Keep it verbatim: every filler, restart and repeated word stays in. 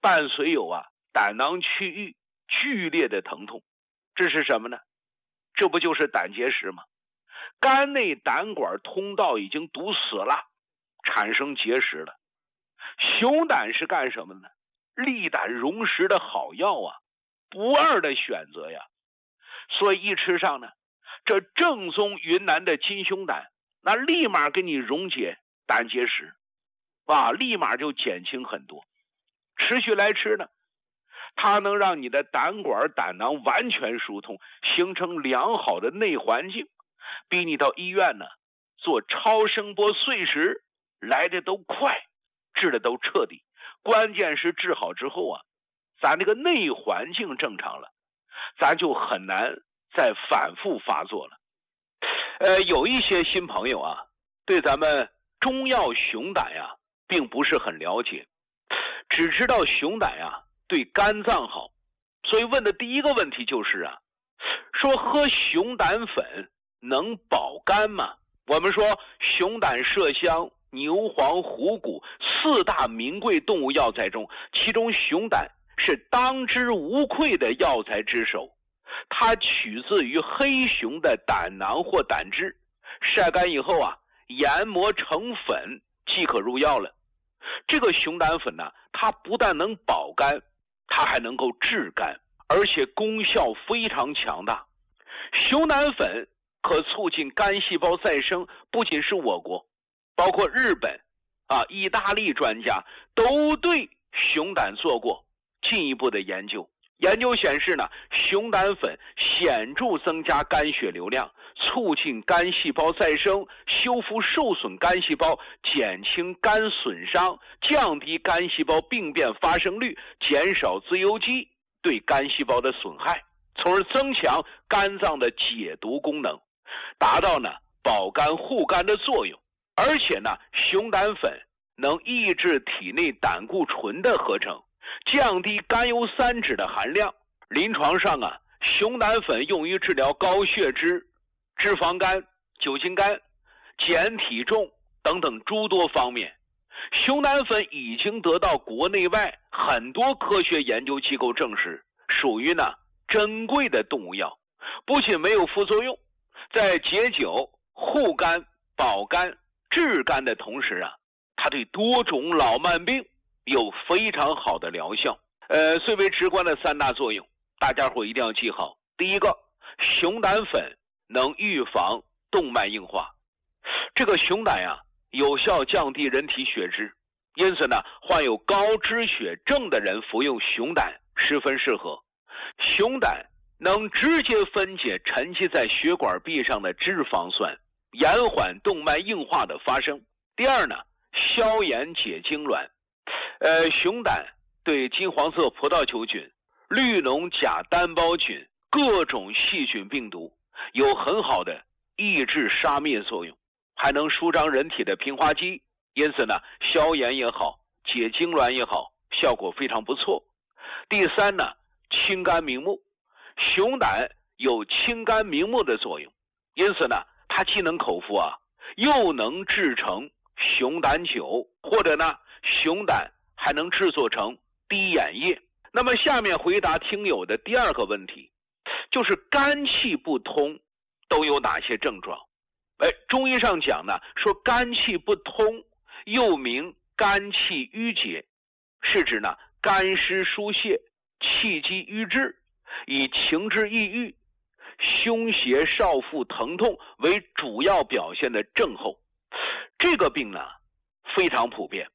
伴随有啊胆囊区域剧烈的疼痛，这是什么呢？这不就是胆结石吗？肝内胆管通道已经堵死了，产生结石了。熊胆是干什么呢？利胆溶石的好药啊，不二的选择呀。所以一吃上呢，这正宗云南的金熊胆，那立马给你溶解胆结石啊，立马就减轻很多。持续来吃呢，它能让你的胆管胆囊完全疏通，形成良好的内环境，比你到医院呢做超声波碎石来的都快，治的都彻底。关键是治好之后啊，咱这个内环境正常了，咱就很难再反复发作了。呃，有一些新朋友啊，对咱们中药熊胆呀并不是很了解，只知道熊胆呀对肝脏好，所以问的第一个问题就是啊，说喝熊胆粉能保肝吗？我们说熊胆、麝香、牛黄、虎骨四大名贵动物药材中，其中熊胆是当之无愧的药材之首。它取自于黑熊的胆囊或胆汁，晒干以后啊，研磨成粉即可入药了。这个熊胆粉呢，它不但能保肝，它还能够治肝，而且功效非常强大。熊胆粉可促进肝细胞再生，不仅是我国，包括日本啊、意大利专家都对熊胆做过进一步的研究。研究显示呢，熊胆粉显著增加肝血流量，促进肝细胞再生，修复受损肝细胞，减轻肝损伤，降低肝细胞病变发生率，减少自由基对肝细胞的损害，从而增强肝脏的解毒功能，达到呢保肝护肝的作用。而且呢，熊胆粉能抑制体内胆固醇的合成，降低甘油三酯的含量。临床上啊，熊胆粉用于治疗高血脂、脂肪肝、酒精肝、减体重等等诸多方面。熊胆粉已经得到国内外很多科学研究机构证实，属于呢珍贵的动物药，不仅没有副作用，在解酒、护肝、保肝、治肝的同时啊，它对多种老慢病有非常好的疗效。呃，最为直观的三大作用，大家伙一定要记好。第一个，熊胆粉能预防动脉硬化。这个熊胆呀、啊，有效降低人体血脂，因此呢，患有高脂血症的人服用熊胆十分适合。熊胆能直接分解沉积在血管壁上的脂肪酸，延缓动脉硬化的发生。第二呢，消炎解痉挛。呃，熊胆对金黄色葡萄球菌、绿脓甲单胞菌、各种细菌病毒有很好的抑制杀灭作用，还能舒张人体的平滑肌，因此呢，消炎也好，解痉挛也好，效果非常不错。第三呢，清肝明目。熊胆有清肝明目的作用，因此呢，它既能口服啊，又能制成熊胆酒，或者呢，熊胆还能制作成滴眼液。那么下面回答听友的第二个问题，就是肝气不通都有哪些症状？哎，中医上讲呢，说肝气不通又名肝气郁结，是指呢肝湿疏泄、气机瘀滞，以情志抑郁、胸胁少腹疼痛为主要表现的症候。这个病呢非常普遍，